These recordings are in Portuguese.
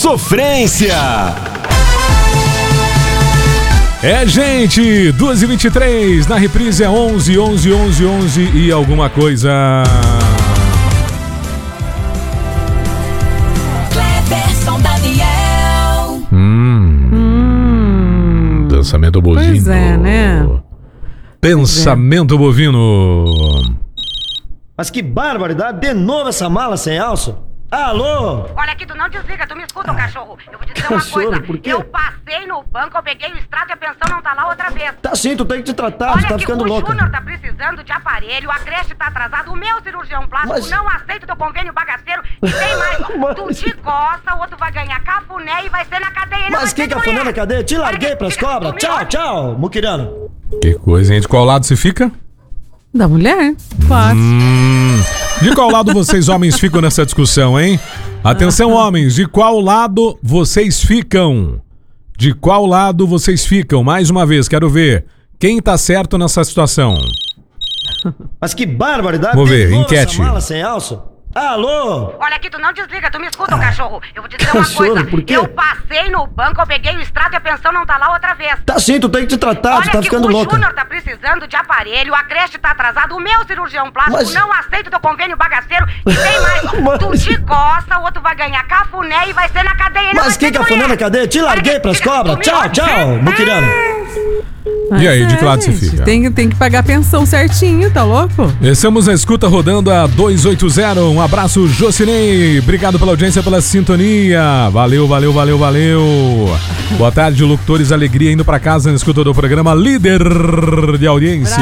Sofrência. É, gente, 2h23, na reprise é 11 e alguma coisa. Cleverson Daniel. Pensamento bovino. Pois é, né? Pensamento bovino. Mas que barbaridade, de novo essa mala sem alça? Alô? Olha aqui, tu não desliga, tu me escuta, cachorro. Eu vou te dizer uma Cachorro, coisa. por quê? Eu passei no banco, eu peguei o extrato e a pensão não tá lá outra vez. Tá sim, tu tem que te tratar, Olha tu tá que ficando o louca. Júnior tá precisando de aparelho, a creche tá atrasada, o meu cirurgião plástico Mas- não aceita o teu convênio bagaceiro e tem mais. Tu te coça, o outro vai ganhar cafuné e vai ser na cadeia. Ele não Mas vai que ser cafuné mulher. na cadeia? Te larguei pras cobras. Tchau, tchau, muquirano. Que coisa, hein? De qual lado se fica? Da mulher? Claro. De qual lado vocês homens ficam nessa discussão, hein? Atenção, homens, de qual lado vocês ficam? De qual lado vocês ficam? Mais uma vez, quero ver. Quem tá certo nessa situação? Mas que barbaridade, Vamos de ver, novo enquete. essa mala sem alça? Alô? Olha aqui, tu não desliga, tu me escuta, cachorro. Eu vou te dizer uma Cachorro, coisa. por quê? Eu passei no banco, eu peguei o extrato e a pensão não tá lá outra vez. Tá sim, tu tem que te tratar, tu Olha tá que ficando o louca. Júnior tá precisando de aparelho, a creche tá atrasada, o meu cirurgião plástico Mas- não aceita o teu convênio bagaceiro e tem mais. Mas- Tu te coça, o outro vai ganhar cafuné e vai ser na cadeia. Ele não Mas vai que ser cafuné mulher. na cadeia? Te Olha larguei que- pras fica cobras. comigo. Tchau, tchau, muquirano. E aí, de que lado você gente, fica? Tem que pagar a pensão certinho, tá louco? Estamos na escuta rodando a 280. Um abraço, Jocinei. Obrigado pela audiência, pela sintonia. Valeu. Boa tarde, locutores. Alegria indo pra casa na escuta do programa líder de audiência.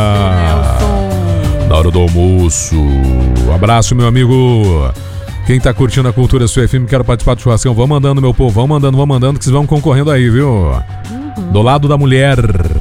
Nelson. Na hora do almoço. Abraço, meu amigo. Quem tá curtindo a Cultura Sua FM, quero participar do churrascão. Vão mandando, meu povo. Vão mandando, que vocês vão concorrendo aí, viu? Do lado da mulher.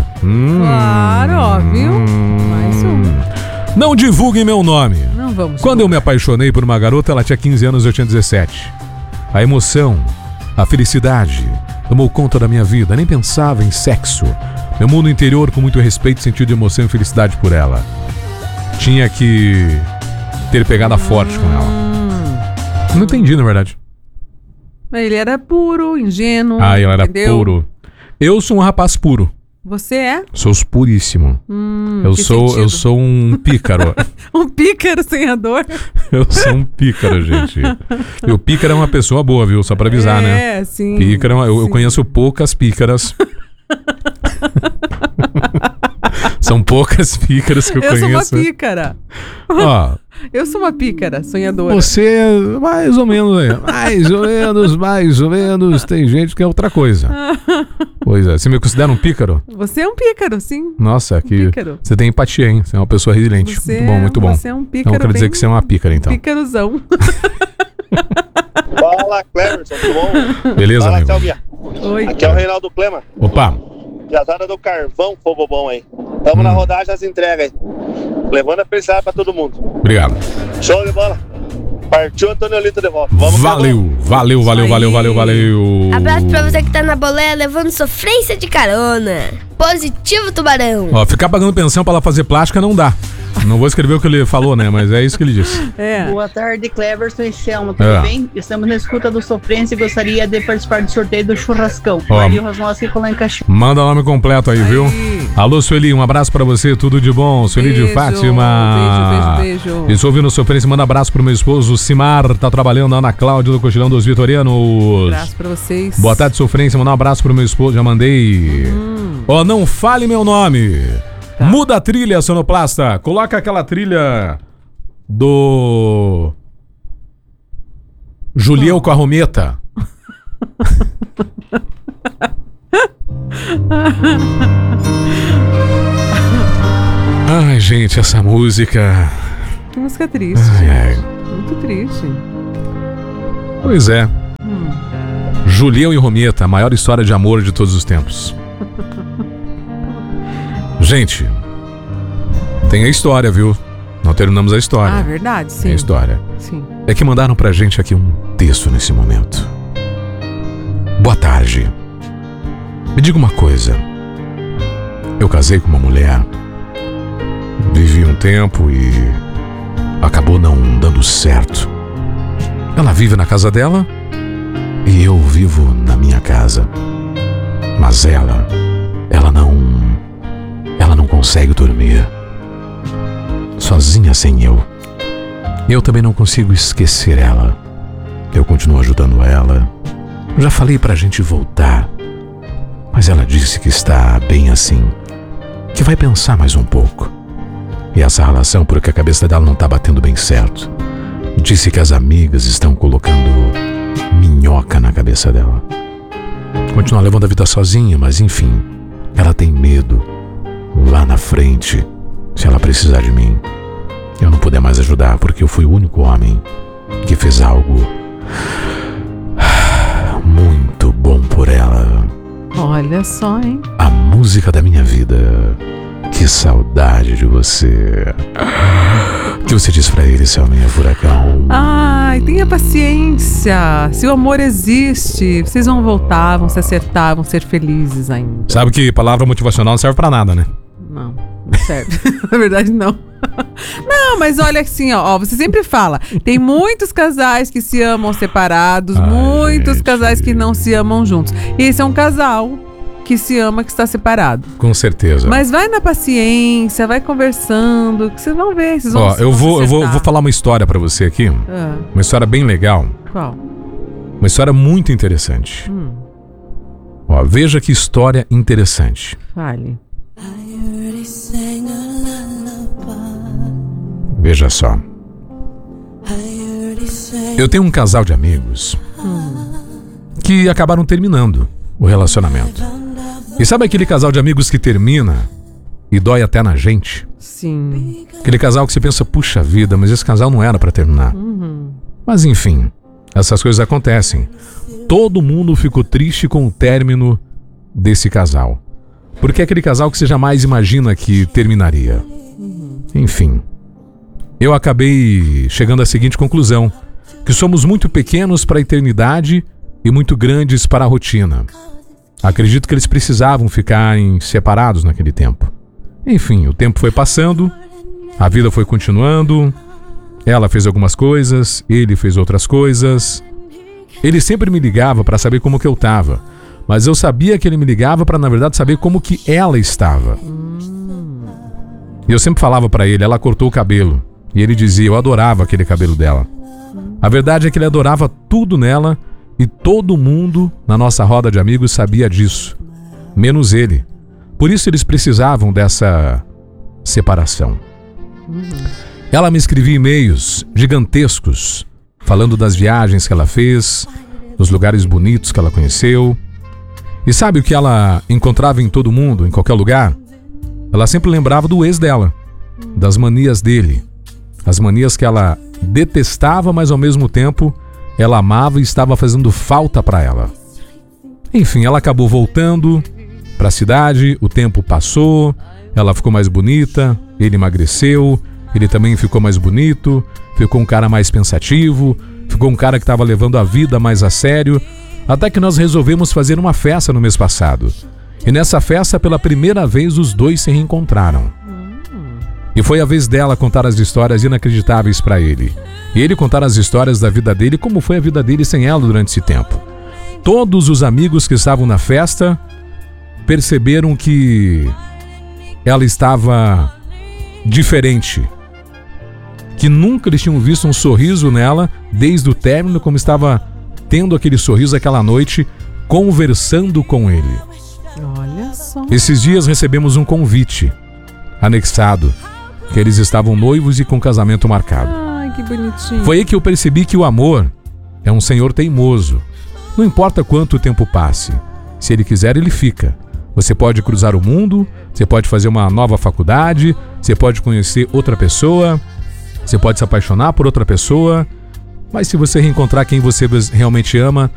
Claro, ó, viu? Mais um. Não divulguem meu nome. Não vamos. Quando eu me apaixonei por uma garota, ela tinha 15 anos e eu tinha 17. A emoção, a felicidade tomou conta da minha vida. Nem pensava em sexo. Meu mundo interior, com muito respeito, sentido de emoção e felicidade por ela. Tinha que ter pegada forte com ela. Não entendi, na verdade. Ele era puro, ingênuo. Ah, eu era entendeu? puro. Eu sou um rapaz puro. Você é? Sou puríssimo. Eu que sou sentido? um pícaro. Um pícaro sonhador. Eu sou um pícaro, gente. E o pícaro é uma pessoa boa, viu? Só pra avisar, né? É, sim. Pícaro, eu sim. conheço poucas pícaras. São poucas pícaras que eu Eu sou uma conheço. pícara. Ó, Eu sou uma pícara sonhadora. você, mais ou menos, né? Mais ou menos. Tem gente que é outra coisa. Pois é, você me considera um pícaro? Você é um pícaro, sim. Nossa, que pícaro. você tem empatia, hein? Você é uma pessoa resiliente. Você Muito bom. Você é um pícaro. Então quero dizer bem que você é uma pícara, então. Pícarozão. Fala, Cleverson, tudo bom? Beleza, Fala, amigo? Selminha. Oi. Aqui é o Reinaldo Plema, Opa, Piazada do Carvão, fogo bom aí. Tamo na rodagem das entregas aí. Levando a felicidade pra todo mundo. obrigado. Show de bola. Partiu Antônio Lito de volta. Vamos Valeu. Abraço pra você que tá na boleia levando sofrência de carona. Positivo, tubarão. Ó, ficar pagando pensão pra ela fazer plástica não dá. Não vou escrever o que ele falou, né? Mas é isso que ele disse. É. Boa tarde, Cleverson e Selma, tudo É. bem? Estamos na escuta do Sofrência e gostaria de participar do sorteio do churrascão. Ó. Maria Rosnoski com Lancaxi. Manda o nome completo aí, viu? Alô, Sueli, um abraço pra você, tudo de bom. Sueli de Beijo, Fátima. beijo. Isso ouvindo Sofrência, manda abraço pro meu esposo, Simar, tá trabalhando na Ana Cláudia do Cochilão dos Vitorianos. Abraço pra vocês. Boa tarde, Sofrência, mandar um abraço pro meu esposo, já mandei. Ó, não fale meu nome. Tá. Muda a trilha, sonoplasta. Coloca aquela trilha do Julião com a Rometa. Ai, gente, essa música. Que música triste. Ai, ai. Muito triste. Pois é. Julião e Rometa, a maior história de amor de todos os tempos. Gente, tem a história, viu? Não terminamos a história. Ah, verdade, sim. Tem a história. Sim. É que mandaram pra gente aqui um texto nesse momento. Boa tarde. Me diga uma coisa. Eu casei com uma mulher, vivi um tempo e acabou não dando certo. Ela vive na casa dela E eu vivo na minha casa. Mas ela não consegue dormir. Sozinha sem eu. Eu também não consigo esquecer ela. Eu continuo ajudando ela. Já falei pra gente voltar. Mas ela disse que está bem assim. Que vai pensar mais um pouco. E essa relação, porque a cabeça dela não tá batendo bem certo. Disse que as amigas estão colocando minhoca na cabeça dela. Continua levando a vida sozinha, mas enfim, ela tem medo. Lá na frente, se ela precisar de mim, eu não puder mais ajudar, porque eu fui o único homem que fez algo muito bom por ela. Olha só, hein? A música da minha vida. Que saudade de você. O que você diz pra ele, Selminha Furacão? Ai, tenha paciência. Se o amor existe, vocês vão voltar, vão se acertar, vão ser felizes ainda. Sabe que palavra motivacional não serve pra nada, né? Não serve. Na verdade, não. Não, mas olha assim, ó, você sempre fala, tem muitos casais que se amam separados, muitos casais que não se amam juntos. E esse é um casal que se ama, que está separado. Com certeza. Mas vai na paciência, vai conversando, que vocês vão ver. Vocês vão Ó, eu vou falar uma história pra você aqui. Uma história bem legal. Qual? Uma história muito interessante. Ó, veja que história interessante. Fale. Veja só. Eu tenho um casal de amigos que acabaram terminando o relacionamento. E sabe aquele casal de amigos que termina e dói até na gente? Sim. Aquele casal que você pensa, puxa vida, mas esse casal não era pra terminar. Mas enfim, essas coisas acontecem. Todo mundo ficou triste com o término desse casal. Porque é aquele casal que você jamais imagina que terminaria. Enfim, eu acabei chegando à seguinte conclusão: que somos muito pequenos para a eternidade e muito grandes para a rotina. Acredito que eles precisavam ficarem separados naquele tempo. Enfim, o tempo foi passando, a vida foi continuando, ela fez algumas coisas, ele fez outras coisas. Ele sempre me ligava para saber como que eu estava, mas eu sabia que ele me ligava para, na verdade, saber como que ela estava. E eu sempre falava para ele, ela cortou o cabelo. E ele dizia, eu adorava aquele cabelo dela. A verdade é que ele adorava tudo nela e todo mundo na nossa roda de amigos sabia disso, menos ele. Por isso eles precisavam dessa separação. Ela me escrevia e-mails gigantescos, falando das viagens que ela fez, dos lugares bonitos que ela conheceu. E sabe o que ela encontrava em todo mundo, em qualquer lugar? Ela sempre lembrava do ex dela, das manias dele. As manias que ela detestava, mas ao mesmo tempo ela amava e estava fazendo falta para ela. Enfim, ela acabou voltando para a cidade, o tempo passou, ela ficou mais bonita, ele emagreceu, ele também ficou mais bonito, ficou um cara mais pensativo, ficou um cara que estava levando a vida mais a sério, até que nós resolvemos fazer uma festa no mês passado. E nessa festa, pela primeira vez, os dois se reencontraram. E foi a vez dela contar as histórias inacreditáveis para ele. E ele contar as histórias da vida dele, como foi a vida dele sem ela durante esse tempo. Todos os amigos que estavam na festa perceberam que ela estava diferente. Que nunca eles tinham visto um sorriso nela desde o término, como estava tendo aquele sorriso aquela noite, conversando com ele. Olha só. Esses dias recebemos um convite anexado, que eles estavam noivos e com casamento marcado. Ai, que bonitinho. Foi aí que eu percebi que o amor é um senhor teimoso. Não importa quanto tempo passe, se ele quiser, ele fica. Você pode cruzar o mundo, você pode fazer uma nova faculdade, você pode conhecer outra pessoa, você pode se apaixonar por outra pessoa, mas se você reencontrar quem você realmente ama,